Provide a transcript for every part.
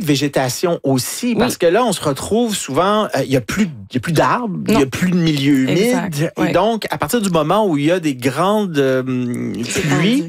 végétation aussi, parce que là, on se retrouve souvent, il y a plus d'arbres, il y a plus de milieu humide, et donc, à partir du moment où il y a des grandes pluies,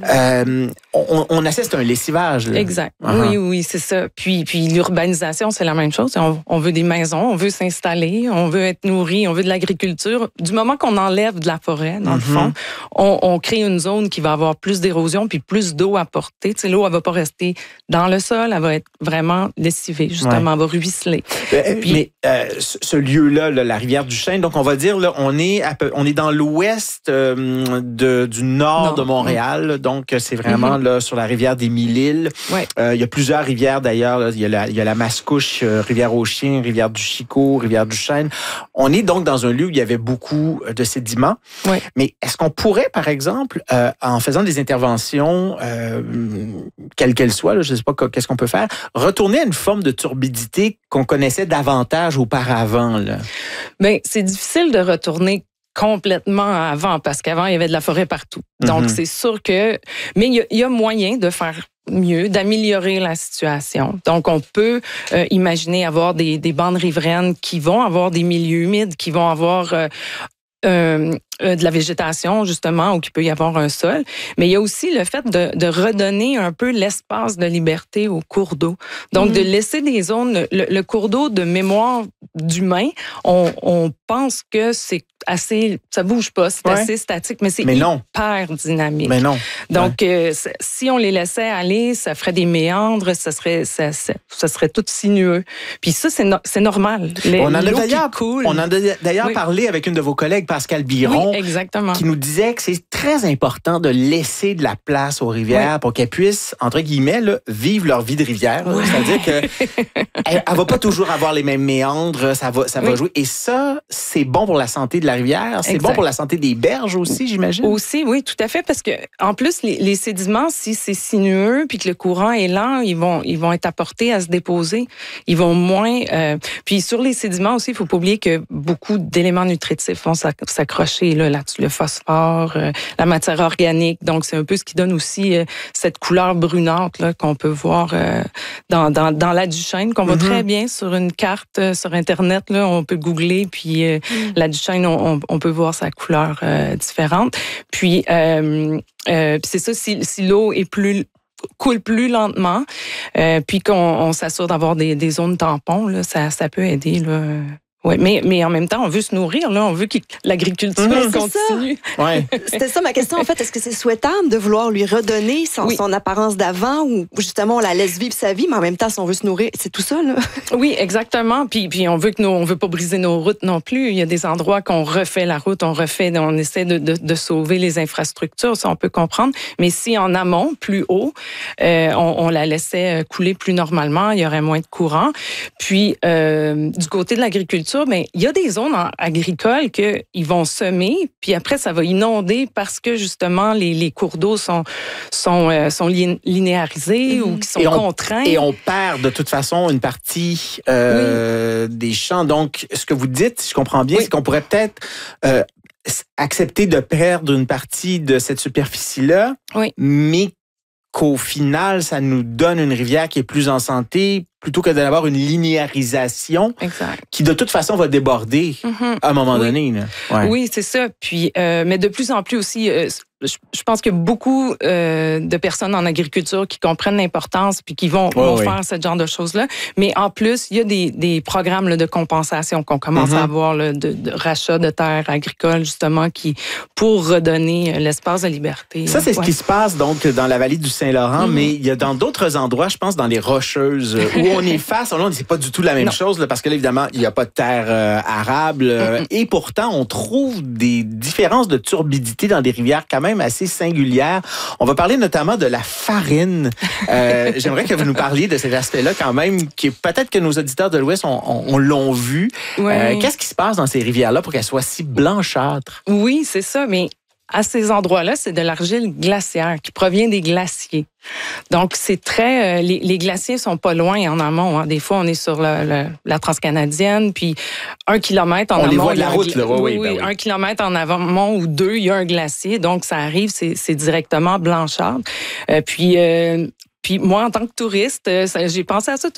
on assiste à un lessivage. Là. Exact. Oui, c'est ça. Puis l'urbanisation, c'est la même chose. On veut des maisons, on veut s'installer, on veut être nourri, on veut de l'agriculture. Du moment qu'on enlève de la forêt, dans le fond, on crée une zone qui va avoir plus d'érosion puis plus d'eau à porter. Tu sais, l'eau, elle va pas rester dans le sol, elle va être vraiment lessivée, justement, elle va ruisseler. Mais ce lieu-là, la rivière du Chêne, donc on va dire, là, on est dans l'ouest du nord de Montréal, donc c'est vraiment là sur la rivière des Mille-Îles. Il y a plusieurs rivières d'ailleurs. Il y a la Mascouche, rivière aux Chiens, rivière du Chicot, rivière du Chêne. On est donc dans un lieu où il y avait beaucoup de sédiments. Mais est-ce qu'on pourrait, par exemple, en faisant des interventions, quelles qu'elles soient, là, je ne sais pas qu'est-ce qu'on peut faire, retourner à une forme de turbidité qu'on connaissait davantage auparavant? Là? Bien, c'est difficile de retourner complètement avant, parce qu'avant, il y avait de la forêt partout. Donc, c'est sûr que... Mais il y a moyen de faire mieux, d'améliorer la situation. Donc, on peut imaginer avoir des bandes riveraines qui vont avoir des milieux humides, qui vont avoir... de la végétation, justement, où il peut y avoir un sol. Mais il y a aussi le fait de redonner un peu l'espace de liberté au cours d'eau. Donc, de laisser des zones... Le cours d'eau de mémoire d'humain, on pense que c'est assez... Ça bouge pas, c'est assez statique, mais c'est hyper dynamique. Mais non. Donc, si on les laissait aller, ça ferait des méandres, ça serait tout sinueux. Puis ça, c'est normal. On en a d'ailleurs parlé avec une de vos collègues, Pascal Biron, exactement. qui nous disait que c'est très important de laisser de la place aux rivières pour qu'elles puissent, entre guillemets, là, vivre leur vie de rivière. C'est-à-dire qu'elle ne va pas toujours avoir les mêmes méandres, ça va jouer. Et ça, c'est bon pour la santé de la rivière, c'est bon pour la santé des berges aussi, j'imagine? Aussi, oui, tout à fait, parce que en plus, les sédiments, si c'est sinueux puis que le courant est lent, ils vont être apportés à se déposer. Ils vont moins... Puis sur les sédiments aussi, il ne faut pas oublier que beaucoup d'éléments nutritifs vont s'accrocher là-dessus, le phosphore, la matière organique. Donc, c'est un peu ce qui donne aussi cette couleur brunante là, qu'on peut voir dans la Duchesne, qu'on voit très bien sur une carte sur Internet. Là, on peut googler, puis la Duchesne, on peut voir sa couleur différente. Puis, c'est ça, si l'eau est coule plus lentement, puis qu'on s'assure d'avoir des zones tampons, là, ça peut aider, là. Oui, mais en même temps, on veut se nourrir, là. On veut que l'agriculture continue. C'était ça ma question, en fait. Est-ce que c'est souhaitable de vouloir lui redonner son apparence d'avant, ou justement, on la laisse vivre sa vie, mais en même temps, si on veut se nourrir, c'est tout ça, là? Oui, exactement. Puis on veut pas briser nos routes non plus. Il y a des endroits qu'on refait la route, on essaie de sauver les infrastructures, ça, on peut comprendre. Mais si en amont, plus haut, on la laissait couler plus normalement, il y aurait moins de courant. Puis, du côté de l'agriculture, mais il y a des zones agricoles qu'ils vont semer, puis après, ça va inonder parce que, justement, les cours d'eau sont linéarisés ou qui sont contraints. Et on perd, de toute façon, une partie des champs. Donc, ce que vous dites, si je comprends bien, c'est qu'on pourrait peut-être accepter de perdre une partie de cette superficie-là, mais qu'au final, ça nous donne une rivière qui est plus en santé, plutôt que d'avoir une linéarisation qui, de toute façon, va déborder à un moment donné. Là. Oui, c'est ça. Puis, mais de plus en plus aussi, je pense qu'il y a beaucoup de personnes en agriculture qui comprennent l'importance puis qui vont faire ce genre de choses-là. Mais en plus, il y a des programmes là, de compensation qu'on commence à avoir, là, de rachat de terres agricoles, justement, pour redonner l'espace de liberté. Ça, c'est ce qui se passe donc dans la vallée du Saint-Laurent, mais il y a dans d'autres endroits, je pense, dans les Rocheuses, où on est face, là, c'est pas du tout la même chose, là, parce que là, évidemment, il n'y a pas de terre arable. Et pourtant, on trouve des différences de turbidité dans des rivières quand même assez singulières. On va parler notamment de la farine. J'aimerais que vous nous parliez de cet aspect-là quand même, qui peut-être que nos auditeurs de l'Ouest on l'ont vu. Qu'est-ce qui se passe dans ces rivières-là pour qu'elles soient si blanchâtres? Oui, c'est ça, mais à ces endroits-là, c'est de l'argile glaciaire qui provient des glaciers. Donc, c'est très... les glaciers sont pas loin en amont. Hein. Des fois, on est sur la Transcanadienne, puis 1 kilomètre en amont... On les voit de la route, là. Oui, 1 kilomètre en amont ou 2, il y a un glacier. Donc, ça arrive, c'est directement blanchâtre. Puis moi, en tant que touriste, j'ai pensé à ça